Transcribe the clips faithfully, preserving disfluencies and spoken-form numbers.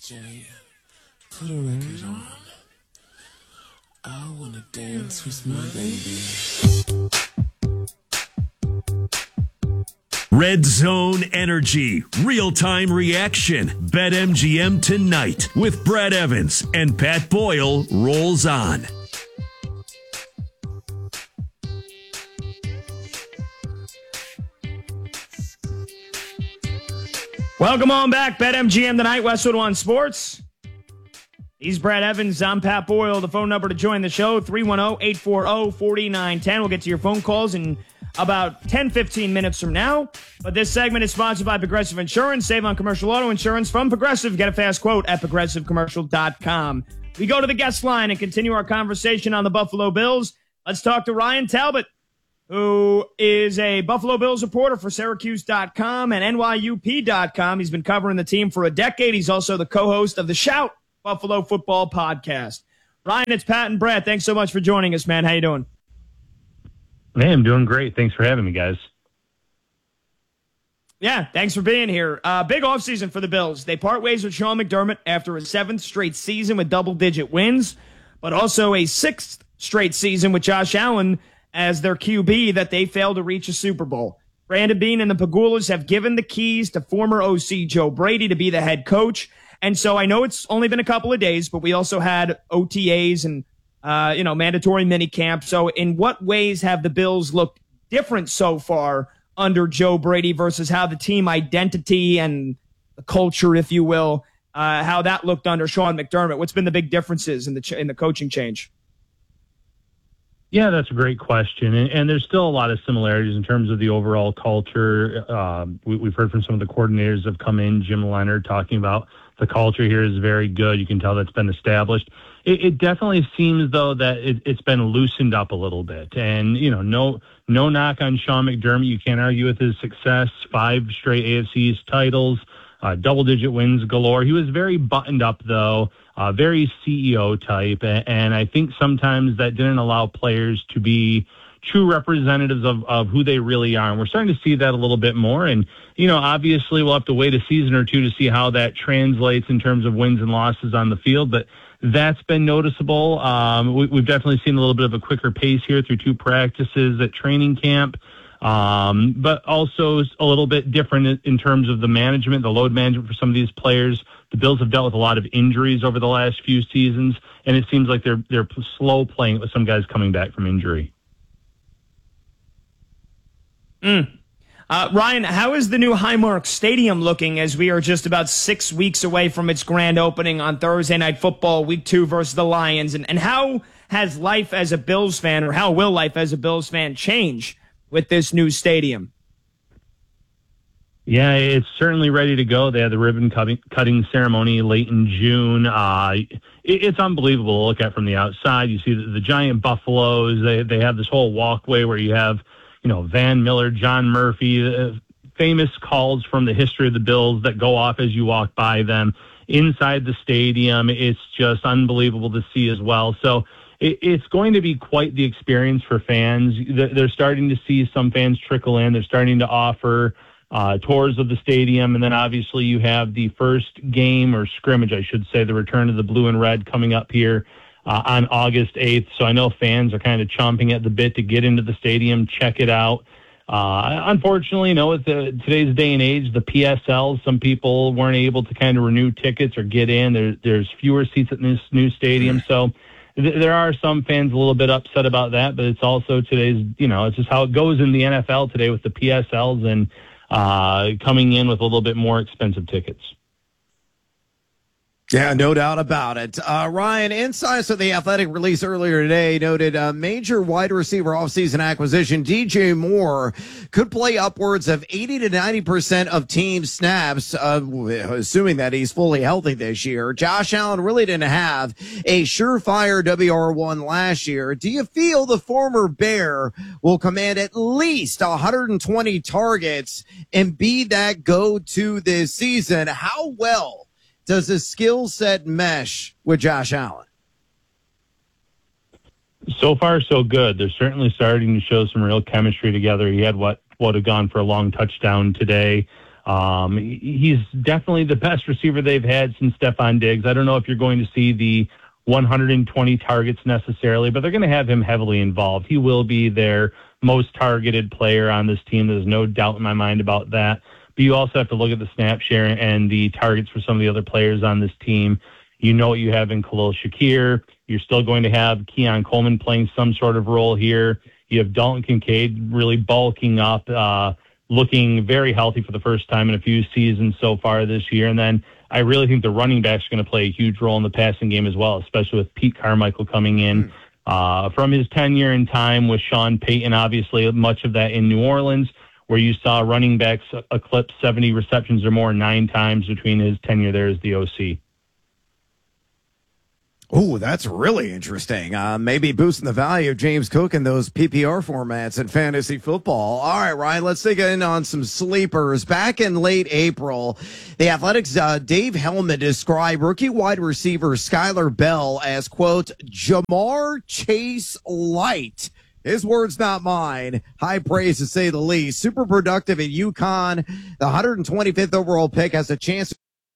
Jenny, put a record on. I wanna dance with my baby. Red Zone Energy, real-time reaction. BetMGM tonight with Brad Evans and Pat Boyle rolls on. Welcome on back, BetMGM tonight, Westwood One Sports. He's Brad Evans, I'm Pat Boyle. The phone number to join the show, three one zero, eight four zero, four nine one zero. We'll get to your phone calls in about ten, fifteen minutes from now. But this segment is sponsored by Progressive Insurance. Save on commercial auto insurance from Progressive. Get a fast quote at progressive commercial dot com. We go to the guest line and continue our conversation on the Buffalo Bills. Let's talk to Ryan Talbot, who is a Buffalo Bills reporter for Syracuse dot com and N Y U P dot com. He's been covering the team for a decade. He's also the co-host of the Shout Buffalo Football Podcast. Ryan, it's Pat and Brad. Thanks so much for joining us, man. How you doing? Hey, I'm doing great. Thanks for having me, guys. Yeah, thanks for being here. Uh, big offseason for the Bills. They part ways with Sean McDermott after a seventh straight season with double-digit wins, but also a sixth straight season with Josh Allen as their Q B that they failed to reach a Super Bowl. Brandon Beane and the Pagulas have given the keys to former O C Joe Brady to be the head coach. And so I know it's only been a couple of days, but we also had O T As and, uh, you know, mandatory minicamp. So in what ways have the Bills looked different so far under Joe Brady versus how the team identity and the culture, if you will, uh, how that looked under Sean McDermott? What's been the big differences in the ch- in the coaching change? Yeah, that's a great question. And, and there's still a lot of similarities in terms of the overall culture. Um, we, we've heard from some of the coordinators that have come in, Jim Leonard, talking about the culture here is very good. You can tell that's been established. It, it definitely seems, though, that it, it's been loosened up a little bit. And, you know, no no knock on Sean McDermott. You can't argue with his success. Five straight A F C East titles, uh, double-digit wins galore. He was very buttoned up, though. Uh, very C E O type, and I think sometimes that didn't allow players to be true representatives of, of who they really are. And we're starting to see that a little bit more. And, you know, obviously we'll have to wait a season or two to see how that translates in terms of wins and losses on the field. But that's been noticeable. Um, we, we've definitely seen a little bit of a quicker pace here through two practices at training camp. Um, but also a little bit different in, in terms of the management, the load management for some of these players. The Bills have dealt with a lot of injuries over the last few seasons, and it seems like they're they're slow playing it with some guys coming back from injury. Mm. Uh, Ryan, how is the new Highmark Stadium looking as we are just about six weeks away from its grand opening on Thursday Night Football, week two versus the Lions? And, and how has life as a Bills fan, or how will life as a Bills fan change with this new stadium? Yeah, it's certainly ready to go. They had the ribbon cutting, cutting ceremony late in June. Uh, it, it's unbelievable to look at from the outside. You see the, the giant buffaloes. They they have this whole walkway where you have, you know, Van Miller, John Murphy, uh, famous calls from the history of the Bills that go off as you walk by them. Inside the stadium, it's just unbelievable to see as well. So it, it's going to be quite the experience for fans. They're starting to see some fans trickle in. They're starting to offer Uh, tours of the stadium, and then obviously you have the first game or scrimmage, I should say, the return of the blue and red coming up here uh, on August eighth. So I know fans are kind of chomping at the bit to get into the stadium, check it out. Uh, unfortunately, you know, with the, today's day and age, the P S Ls, some people weren't able to kind of renew tickets or get in. There, there's fewer seats at this new stadium. So th- there are some fans a little bit upset about that, but it's also today's, you know, it's just how it goes in the N F L today with the P S Ls and Uh, coming in with a little bit more expensive tickets. Yeah, no doubt about it. Uh, Ryan, insights of the Athletic release earlier today noted a major wide receiver offseason acquisition, D J Moore, could play upwards of eighty to ninety percent of team snaps, uh, assuming that he's fully healthy this year. Josh Allen really didn't have a surefire W R one last year. Do you feel the former Bear will command at least one hundred twenty targets and be that go-to this season? How well does his skill set mesh with Josh Allen? So far, so good. They're certainly starting to show some real chemistry together. He had what would have gone for a long touchdown today. Um, he's definitely the best receiver they've had since Stephon Diggs. I don't know if you're going to see the one hundred twenty targets necessarily, but they're going to have him heavily involved. He will be their most targeted player on this team. There's no doubt in my mind about that. But you also have to look at the snap share and the targets for some of the other players on this team. You know what you have in Khalil Shakir. You're still going to have Keon Coleman playing some sort of role here. You have Dalton Kincaid really bulking up, uh, looking very healthy for the first time in a few seasons so far this year. And then I really think the running backs are going to play a huge role in the passing game as well, especially with Pete Carmichael coming in. Uh, from his tenure in time with Sean Payton, obviously much of that in New Orleans, where you saw running backs eclipse seventy receptions or more nine times between his tenure there as the O C. Oh, that's really interesting. Uh, maybe boosting the value of James Cook in those P P R formats in fantasy football. All right, Ryan, let's dig in on some sleepers. Back in late April, the Athletics' uh, Dave Hellman described rookie wide receiver Skylar Bell as, quote, Jamar Chase light. His words, not mine. High praise to say the least. Super productive at UConn. The one hundred twenty-fifth overall pick has a chance.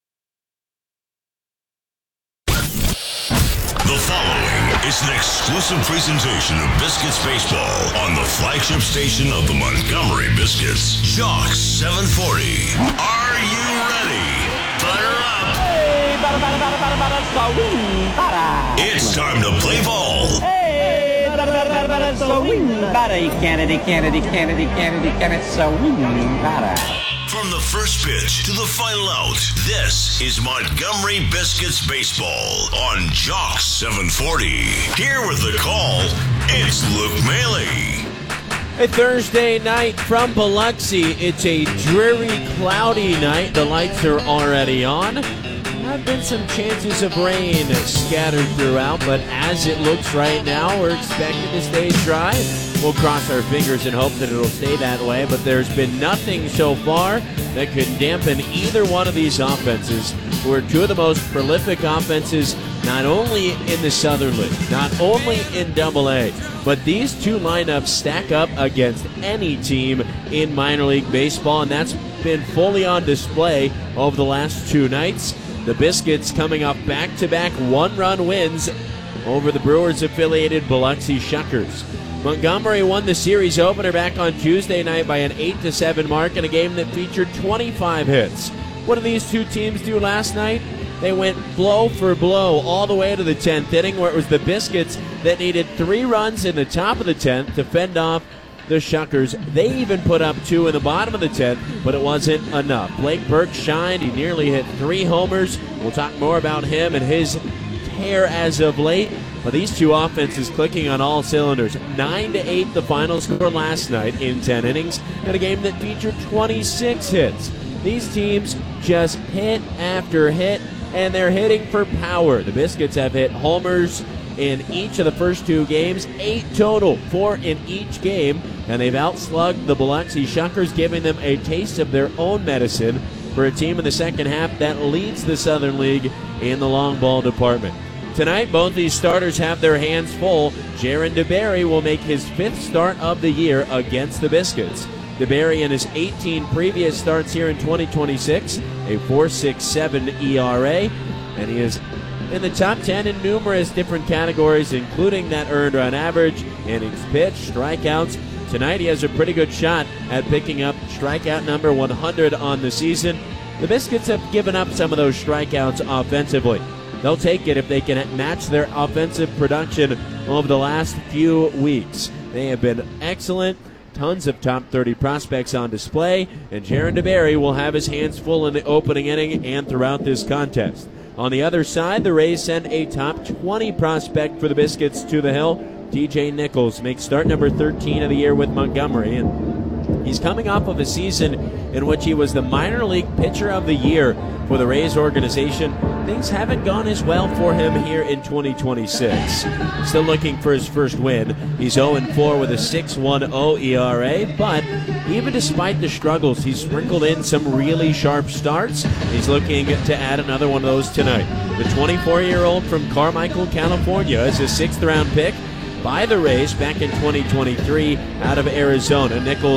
The following is an exclusive presentation of Biscuits Baseball on the flagship station of the Montgomery Biscuits, Jock seven forty. Are you ready? Butter up. Hey, butter, butter, butter, butter, butter, so win, butter. It's time to play ball. Hey, butter, butter, butter, butter, so win, butter. Kennedy, Kennedy, Kennedy, Kennedy, Kennedy, so win, butter. From the first pitch to the final out, this is Montgomery Biscuits Baseball on Jock seven forty. Here with the call, it's Luke Maley. A Thursday night from Biloxi. It's a dreary, cloudy night. The lights are already on. There have been some chances of rain scattered throughout, but as it looks right now, we're expecting to stay dry. We'll cross our fingers and hope that it'll stay that way, but there's been nothing so far that could dampen either one of these offenses, who are two of the most prolific offenses not only in the Southern League, not only in Double A, but these two lineups stack up against any team in minor league baseball, and that's been fully on display over the last two nights. The Biscuits coming off back-to-back one-run wins over the Brewers-affiliated Biloxi Shuckers. Montgomery won the series opener back on Tuesday night by an eight to seven mark in a game that featured twenty-five hits. What did these two teams do last night? They went blow for blow all the way to the tenth inning, where it was the Biscuits that needed three runs in the top of the tenth to fend off the Shuckers. They even put up two in the bottom of the tenth, but it wasn't enough. Blake Burke shined. He nearly hit three homers. We'll talk more about him and his tear as of late. But these two offenses clicking on all cylinders. nine to eight the final score last night in ten innings in a game that featured twenty-six hits. These teams just hit after hit, and they're hitting for power. The Biscuits have hit homers in each of the first two games, eight total, four in each game, and they've outslugged the Biloxi Shuckers, giving them a taste of their own medicine for a team in the second half that leads the Southern League in the long ball department. Tonight, both these starters have their hands full. Jaron DeBerry will make his fifth start of the year against the Biscuits. DeBerry in his eighteen previous starts here in twenty twenty-six, a four point six seven E R A, and he is in the top ten in numerous different categories, including that earned run average, innings pitched, strikeouts. Tonight he has a pretty good shot at picking up strikeout number one hundred on the season. The Biscuits have given up some of those strikeouts offensively. They'll take it if they can match their offensive production over the last few weeks. They have been excellent. Tons of top thirty prospects on display, and Jaron DeBerry will have his hands full in the opening inning and throughout this contest. On the other side, the Rays send a top twenty prospect for the Biscuits to the hill. T J Nichols makes start number thirteen of the year with Montgomery, and he's coming off of a season in which he was the minor league pitcher of the year for the Rays organization. Things haven't gone as well for him here in twenty twenty-six. Still looking for his first win. He's oh and four with a six point one oh E R A, but even despite the struggles, he's sprinkled in some really sharp starts. He's looking to add another one of those tonight. The twenty-four-year-old from Carmichael, California, is a sixth-round pick by the Rays back in twenty twenty-three out of Arizona. Nichols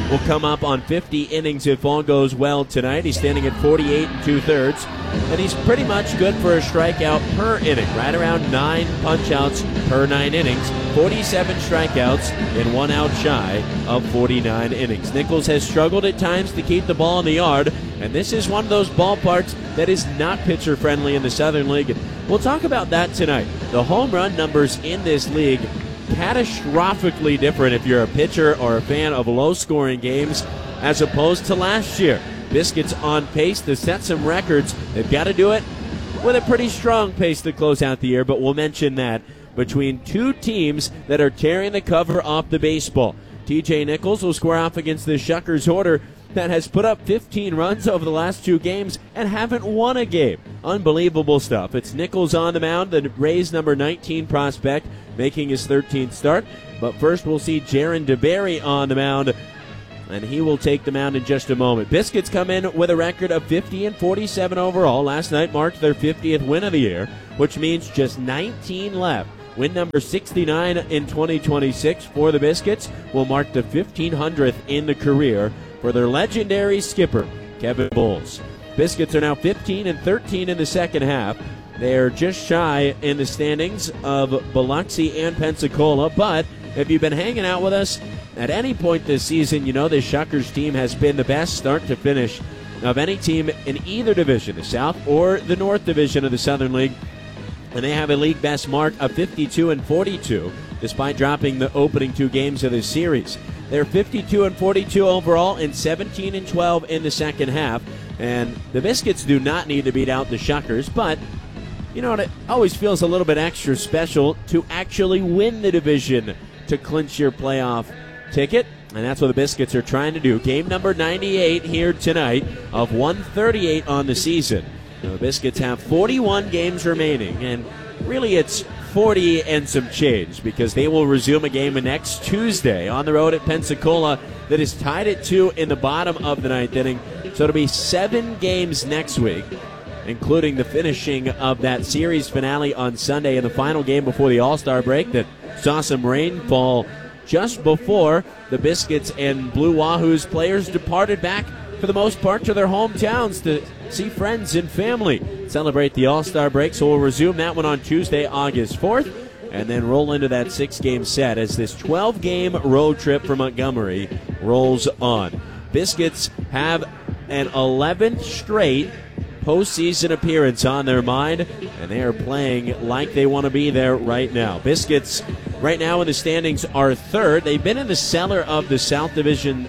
will come up on fifty innings if all goes well tonight. He's standing at forty-eight and two-thirds, and he's pretty much good for a strikeout per inning, right around nine punch-outs per nine innings, forty-seven strikeouts, and one out shy of forty-nine innings. Nichols has struggled at times to keep the ball in the yard, and this is one of those ballparks that is not pitcher-friendly in the Southern League. And we'll talk about that tonight. The home run numbers in this league catastrophically different if you're a pitcher or a fan of low-scoring games as opposed to last year. Biscuits on pace to set some records. They've got to do it with a pretty strong pace to close out the year, but we'll mention that between two teams that are tearing the cover off the baseball. T J Nichols will square off against the Shuckers order that has put up fifteen runs over the last two games and haven't won a game. Unbelievable stuff. It's Nichols on the mound, the Rays number nineteen prospect, making his thirteenth start. But first we'll see Jaron DeBerry on the mound, and he will take the mound in just a moment. Biscuits come in with a record of fifty and forty-seven overall. Last night marked their fiftieth win of the year, which means just nineteen left. Win number sixty-nine in twenty twenty-six for the Biscuits will mark the fifteen hundredth in the career for their legendary skipper, Kevin Bowles. Biscuits are now fifteen and thirteen in the second half. They are just shy in the standings of Biloxi and Pensacola, but if you've been hanging out with us at any point this season, you know this Shuckers team has been the best start to finish of any team in either division, the South or the North Division of the Southern League. And they have a league best mark of fifty-two and forty-two, despite dropping the opening two games of the series. They're fifty-two and forty-two overall and seventeen and twelve in the second half. And the Biscuits do not need to beat out the Shuckers, but you know what? It always feels a little bit extra special to actually win the division to clinch your playoff ticket. And that's what the Biscuits are trying to do. Game number ninety-eight here tonight of one thirty-eight on the season. The Biscuits have forty-one games remaining, and really it's forty and some change because they will resume a game next Tuesday on the road at Pensacola that is tied at two in the bottom of the ninth inning. So it'll be seven games next week, including the finishing of that series finale on Sunday and the final game before the All-Star break that saw some rainfall just before the Biscuits and Blue Wahoos players departed back for the most part to their hometowns to see friends and family celebrate the All-Star break. So we'll resume that one on Tuesday, August fourth, and then roll into that six-game set as this twelve-game road trip for Montgomery rolls on. Biscuits have an eleventh straight postseason appearance on their mind, and they are playing like they want to be there right now. Biscuits right now in the standings are third. They've been in the cellar of the South Division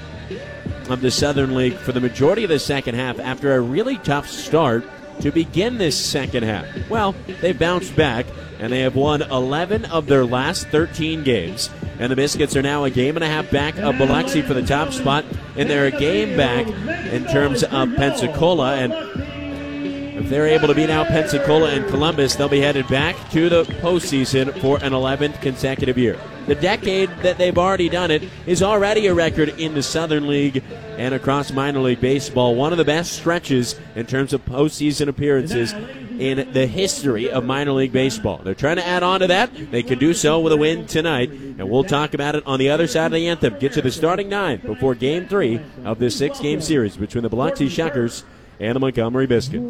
of the Southern League for the majority of the second half after a really tough start to begin this second half. Well, they've bounced back, and they have won eleven of their last thirteen games. And the Biscuits are now a game and a half back of Biloxi for the top spot, and they're a game back in terms of Pensacola. And if they're able to beat out Pensacola and Columbus, they'll be headed back to the postseason for an eleventh consecutive year. The decade that they've already done it is already a record in the Southern League and across minor league baseball. One of the best stretches in terms of postseason appearances in the history of minor league baseball. They're trying to add on to that. They can do so with a win tonight, and we'll talk about it on the other side of the anthem. Get to the starting nine before game three of this six-game series between the Biloxi Shuckers and the Montgomery Biscuits.